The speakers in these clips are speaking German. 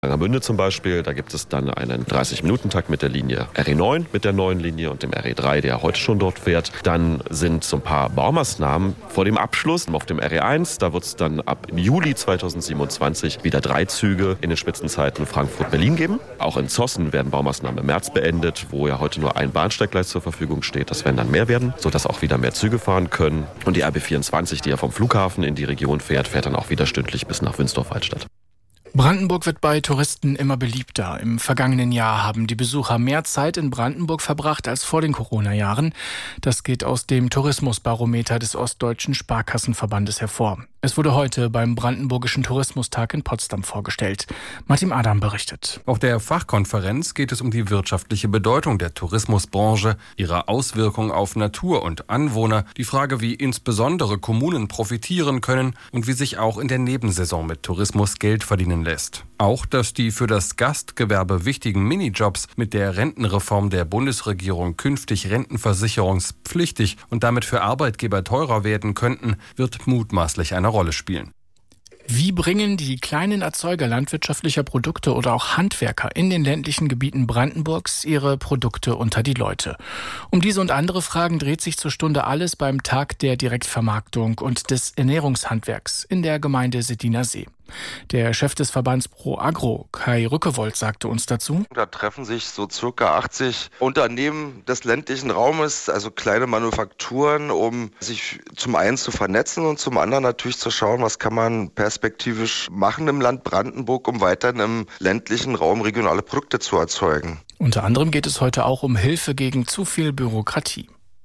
Langermünde zum Beispiel, da gibt es dann einen 30-Minuten-Takt mit der Linie RE9, mit der neuen Linie und dem RE3, der heute schon dort fährt. Dann sind so ein paar Baumaßnahmen vor dem Abschluss auf dem RE1. Da wird es dann ab Juli 2027 wieder 3 Züge in den Spitzenzeiten Frankfurt-Berlin geben. Auch in Zossen werden Baumaßnahmen im März beendet, wo ja heute nur ein Bahnsteiggleis zur Verfügung steht. Das werden dann mehr werden, sodass auch wieder mehr Züge fahren können. Und die RB24, die ja vom Flughafen in die Region fährt, fährt dann auch wieder stündlich bis nach Wünsdorf-Waldstadt. Brandenburg wird bei Touristen immer beliebter. Im vergangenen Jahr haben die Besucher mehr Zeit in Brandenburg verbracht als vor den Corona-Jahren. Das geht aus dem Tourismusbarometer des Ostdeutschen Sparkassenverbandes hervor. Es wurde heute beim Brandenburgischen Tourismustag in Potsdam vorgestellt. Martin Adam berichtet. Auf der Fachkonferenz geht es um die wirtschaftliche Bedeutung der Tourismusbranche, ihre Auswirkungen auf Natur und Anwohner, die Frage, wie insbesondere Kommunen profitieren können und wie sich auch in der Nebensaison mit Tourismus Geld verdienen lässt. Auch, dass die für das Gastgewerbe wichtigen Minijobs mit der Rentenreform der Bundesregierung künftig rentenversicherungspflichtig und damit für Arbeitgeber teurer werden könnten, wird mutmaßlich eine Rolle spielen. Wie bringen die kleinen Erzeuger landwirtschaftlicher Produkte oder auch Handwerker in den ländlichen Gebieten Brandenburgs ihre Produkte unter die Leute? Um diese und andere Fragen dreht sich zur Stunde alles beim Tag der Direktvermarktung und des Ernährungshandwerks in der Gemeinde Settiner See. Der Chef des Verbands Pro Agro, Kai Rückewold, sagte uns dazu: Da treffen sich so circa 80 Unternehmen des ländlichen Raumes, also kleine Manufakturen, um sich zum einen zu vernetzen und zum anderen natürlich zu schauen, was kann man perspektivisch machen im Land Brandenburg, um weiterhin im ländlichen Raum regionale Produkte zu erzeugen. Unter anderem geht es heute auch um Hilfe gegen zu viel Bürokratie.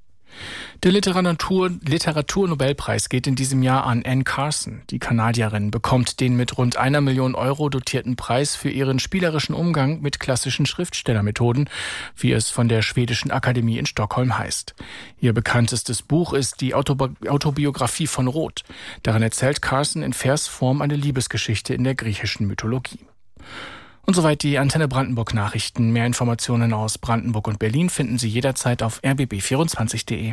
Der Literaturnobelpreis geht in diesem Jahr an Anne Carson. Die Kanadierin bekommt den mit rund 1 Million Euro dotierten Preis für ihren spielerischen Umgang mit klassischen Schriftstellermethoden, wie es von der Schwedischen Akademie in Stockholm heißt. Ihr bekanntestes Buch ist die Autobiografie von Roth. Darin erzählt Carson in Versform eine Liebesgeschichte in der griechischen Mythologie. Und soweit die Antenne Brandenburg Nachrichten. Mehr Informationen aus Brandenburg und Berlin finden Sie jederzeit auf rbb24.de.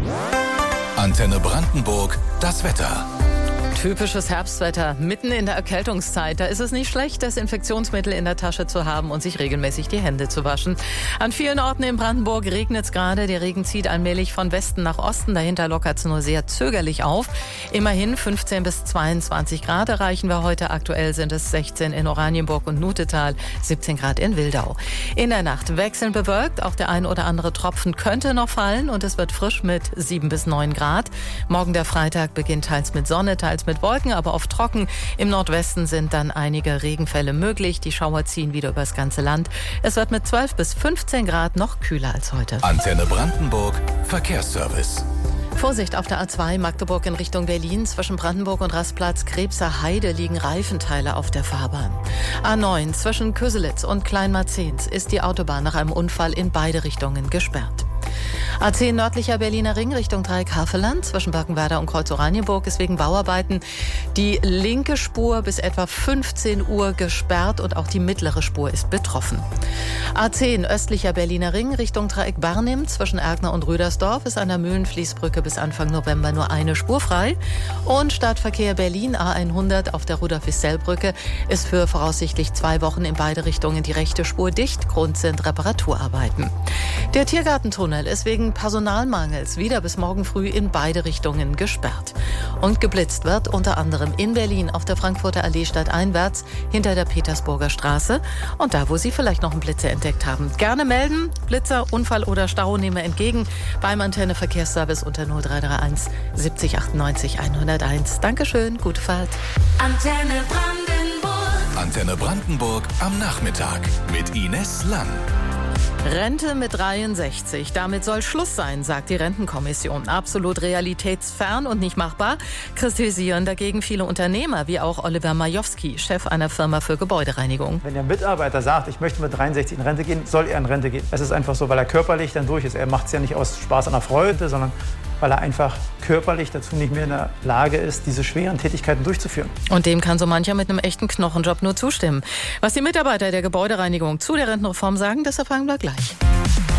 Antenne Brandenburg, das Wetter. Typisches Herbstwetter, mitten in der Erkältungszeit. Da ist es nicht schlecht, Desinfektionsmittel in der Tasche zu haben und sich regelmäßig die Hände zu waschen. An vielen Orten in Brandenburg regnet es gerade. Der Regen zieht allmählich von Westen nach Osten. Dahinter lockert es nur sehr zögerlich auf. Immerhin 15 bis 22 Grad erreichen wir heute. Aktuell sind es 16 in Oranienburg und Nutetal, 17 Grad in Wildau. In der Nacht wechselnd bewölkt. Auch der ein oder andere Tropfen könnte noch fallen und es wird frisch mit 7 bis 9 Grad. Morgen der Freitag beginnt teils mit Sonne, teils mit Wolken, aber oft trocken. Im Nordwesten sind dann einige Regenfälle möglich. Die Schauer ziehen wieder übers ganze Land. Es wird mit 12 bis 15 Grad noch kühler als heute. Antenne Brandenburg, Verkehrsservice. Vorsicht auf der A2 Magdeburg in Richtung Berlin. Zwischen Brandenburg und Rastplatz Krebser Heide liegen Reifenteile auf der Fahrbahn. A9 zwischen Köselitz und Kleinmarzens ist die Autobahn nach einem Unfall in beide Richtungen gesperrt. A10 nördlicher Berliner Ring Richtung Dreieck-Havelland. Zwischen Birkenwerder und Kreuz-Oranienburg ist wegen Bauarbeiten die linke Spur bis etwa 15 Uhr gesperrt und auch die mittlere Spur ist betroffen. A10 östlicher Berliner Ring Richtung Dreieck-Barnim. Zwischen Erkner und Rüdersdorf ist an der Mühlenfließbrücke bis Anfang November nur eine Spur frei. Und Stadtverkehr Berlin A100 auf der Rudolf-Wissell-Brücke ist für voraussichtlich 2 Wochen in beide Richtungen die rechte Spur dicht. Grund sind Reparaturarbeiten. Der Tiergartentunnel ist wegen Personalmangels wieder bis morgen früh in beide Richtungen gesperrt. Und geblitzt wird unter anderem in Berlin auf der Frankfurter Allee stadteinwärts hinter der Petersburger Straße und da, wo Sie vielleicht noch einen Blitzer entdeckt haben. Gerne melden, Blitzer, Unfall oder Stau nehmen wir entgegen beim Antenne Verkehrsservice unter 0331 70 98 101. Dankeschön, gute Fahrt. Antenne Brandenburg. Antenne Brandenburg am Nachmittag mit Ines Lang. Rente mit 63. Damit soll Schluss sein, sagt die Rentenkommission. Absolut realitätsfern und nicht machbar. Kritisieren dagegen viele Unternehmer, wie auch Oliver Majowski, Chef einer Firma für Gebäudereinigung. Wenn der Mitarbeiter sagt, ich möchte mit 63 in Rente gehen, soll er in Rente gehen. Es ist einfach so, weil er körperlich dann durch ist. Er macht es ja nicht aus Spaß an der Freude, sondern weil er einfach körperlich dazu nicht mehr in der Lage ist, diese schweren Tätigkeiten durchzuführen. Und dem kann so mancher mit einem echten Knochenjob nur zustimmen. Was die Mitarbeiter der Gebäudereinigung zu der Rentenreform sagen, das erfahren wir gleich.